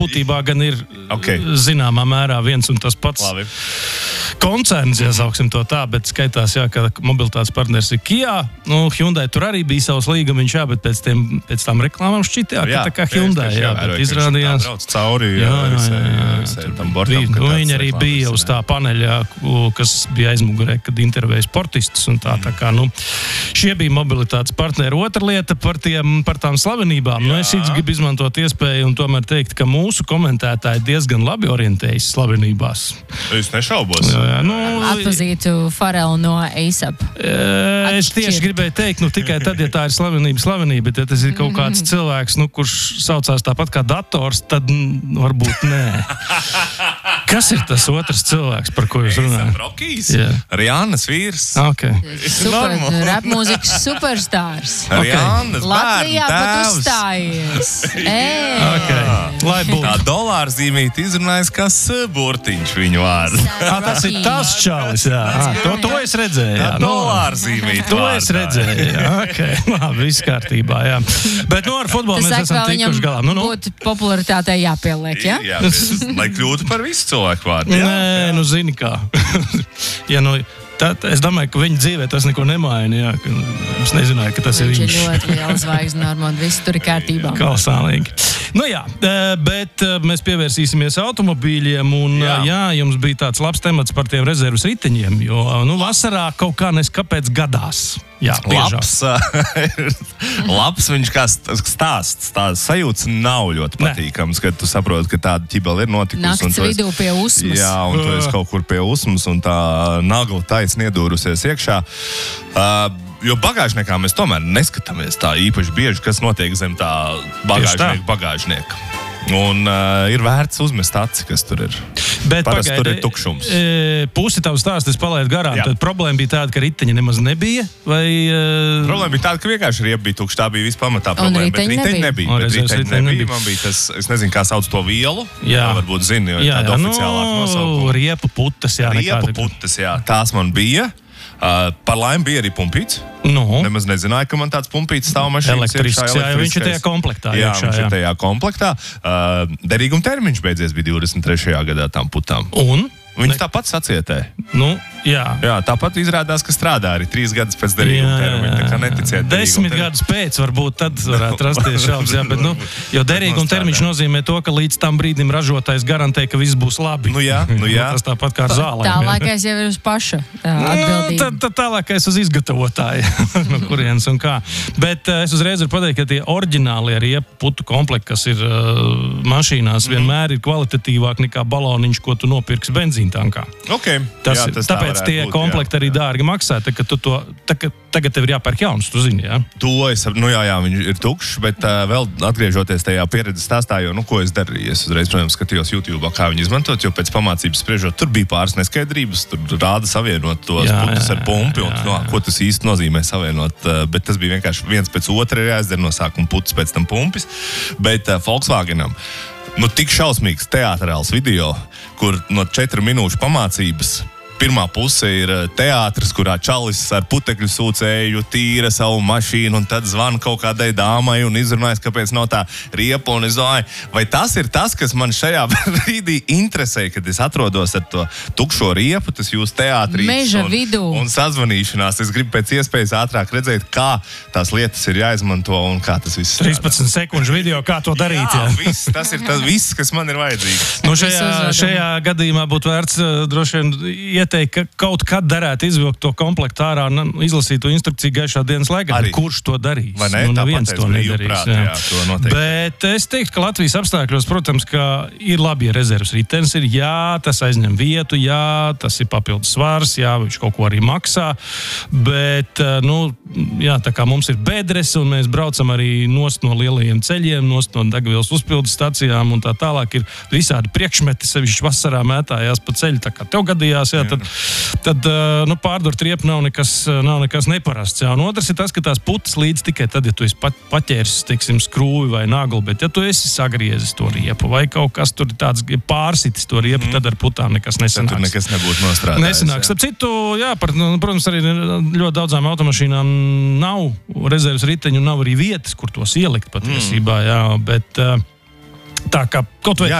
būtībā gan ir zināmā mērā viens un tas pats koncerns, ja sauksim to tā, bet skaitās, jā, ka mobilitātes partners ir Kia. Nu, Hyundai tur arī bija savs līgumiņš, jā, bet pēc tām reklāmām šķita, jā, ka tā kā Hyundai, jā, bet izrādījās. Brauc cauri, tam bortam, viņi arī bija uz tā paneļa, kas bija aizmugurē, kad intervēja sportistus un tā kā, šie bija mobilitātes partneri. Otra lieta par tām slavenībām. Es gribu izmantot iespēju un tomēr teikt, ka mūsu komentētāji diezgan labi orientējas slavenībās. Es nešaubos. Atpazītu Farelu no A$AP. Es tieši gribēju teikt, tikai tad, ja tā ir slavenība, bet ja tas ir kaut kāds cilvēks, kurš saucās tāpat kā dators, tad varbūt nē. Kas ir tas otrs cilvēks, par ko jūs runājat? Rokijs? Rihannas vīrs. Super, rap mūzikas superstārs. Rihannas Latvijā bērnu pat uzstājies. Lai būtu. Tā dolārzīmīt izrunājas kā burtiņš viņu vārdu. Tas ir tas čalis, jā. To es redzēju, jā. Tā dolārzīmīt To es redzēju, jā. Labi, viss kārtībā, jā. Bet ar futbolu mēs esam tikuši galā. Būtu popularitātei jāpieliek, jā? Jā, lai kļūtu par visu cilvēku vārdu. Nē, zini kā. Es domāju, ka viņa dzīvē tas neko nemaina, jā. Es nezināju, ka tas ir viņš. Viņš ir ļoti liela zvaigzne, Armand, viss tur ir kārtībā. Kalsālīgi. Bet mēs pievērsīsimies automobīļiem, un jums bija tāds labs temats par tiem rezervas riteņiem, jo vasarā kaut kā kāpēc gadās. Jā, labs viņš kā stāsts. Tā sajūta nav ļoti patīkams, kad tu saproti, ka tāda ķibela ir notikusi. Nakts vidū pie usmas. Jā, un tu esi kaut kur pie usmas, un tā nagla taisni iedūrusies iekšā. Jo bagāžniekā mēs tomēr neskatāmies tā īpaši bieži, kas notiek zem tā bagāžnieka. Un ir vērts uzmest aci, kas tur ir. Bet parasti tur ir tukšums. Pusi tavu stāstu es palaidu garām. Tad problēma bija tāda, ka riteņa nemaz nebija? Problēma bija tāda, ka vienkārši riepa bija tukša. Tā bija vispamatā problēma. Bet riteņa nebija. Man bija tas, es nezinu, kā sauc to vielu. Jā. Varbūt zini, jo tāda oficiālāk nosaukuma. Riepu putas, jā. Riepu putas, jā. Tās man bija. Par laimi bija arī pumpīts. Nemaz nezināju, ka man tāds pumpīts stāv mašīnas. Elektrisks, jā, viņš ir tajā komplektā. Viņš ir tajā komplektā. Derīguma termiņš beidzies bija 23. gadā tām putām. Un? Viņš tāpat sacietē. Jā, tāpat izrādās, ka strādā arī 3 gadus pēc derīguma termiņa. Tā kā neticiet 10 gadus pēc, varbūt tad varētu rasties šaubas. Jā, bet, jo derīguma termiņš nozīmē to, ka līdz tam brīdim ražotājs garantē, ka viss būs labi. Jā. Tas tāpat kā ar zālēm. Tālākais jau ir uz paša atbildību. Tad tālākais uz izgatavotāju, no kurienes un kā. Bet es uzreiz varu pateikt, ka tie oriģinālie riepu putu komplekti, kas ir mašīnās, vienmēr ir kvalitatīvāk nekā baloniņš, ko tu nopirksi benzīntankā. Tāpēc tie komplekti arī dārgi maksā, tagad tev ir jāpērk jauns, tu zini, jā? Viņš ir tukšs, bet vēl atgriežoties tajā pieredzes stāstā, ko es darīju, es uzreiz, protams, skatījos YouTube, kā viņi izmantot, jo pēc pamācības spriežot, tur bija pāris neskaidrības, tur rāda savienot tos putus ar pumpi, un ko tas īsti nozīmē savienot, bet tas bija vienkārši viens pēc otra ir jāizdara no sākuma putus, pēc tam pumpis, bet Volkswagenam, tik šausmīgs teātrāls video, kur no 4 minūšu pamācības pirmā puse ir teātris, kurā čalis ar putekļu sūcēju tīra savu mašīnu un tad zvana kaut kādai dāmai un izrunājas, kāpēc nav tā riepa. Un es domāju, vai tas ir tas, kas man šajā brīdī interesē, kad es atrodos ar to tukšo riepu, tas jūs teātrīs meža vidū un sazvanīšanās. Es gribu pēc iespējas ātrāk redzēt, kā tās lietas ir jāizmanto un kā tas viss strādā. 13 sekundžu video, kā to darīt. Jā. Tas ir tas viss, kas man ir vajadzīgs. Šajā gadījumā būtu vērts droši vien ieteikt, ka kaut kad derētu izvilkt to komplektu ārā un izlasīt to instrukciju gaišā dienas laikā. Kurš to darīs? Vai ne? Neviens to nedarīs. Bet es teiktu, ka Latvijas apstākļos, protams, ka ir labi, ja rezervas ritenis ir, tas aizņem vietu, tas ir papildus svars, viņš kaut ko arī maksā, bet, tā kā mums ir bedres un mēs braucam arī nost no lielajiem ceļiem, nost no degvielas uzpildes stacijām un tā tālāk ir visādi priekšmeti, sevišķi vasarā mētājās pa ceļu, tā kā tev gadījās, tad pārdurt riepu nav nekas neparasts. Un otrs ir tas, ka tās putas līdz tikai tad, ja tu esi paķēris, teiksim, skrūvi vai nagli, bet ja tu esi sagriezis to riepu vai kaut kas tur tāds pārsitis to riepu, tad ar putām nekas nesanāks. Tur nekas nebūtu nostrādājis. Nesanāks. Starp citu, protams, arī ļoti daudzām automašīnām nav rezerves riteņu un nav arī vietas, kur tos ielikt patiesībā, bet Tā kā kaut vai